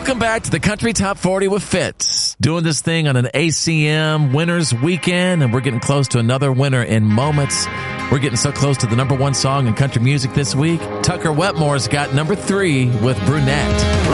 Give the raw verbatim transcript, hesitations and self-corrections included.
Welcome back to the Country Top forty with Fitz. Doing this thing on an A C M winners weekend, and we're getting close to another winner in moments. We're getting so close to the number one song in country music this week. Tucker Wetmore's got number three with Brunette.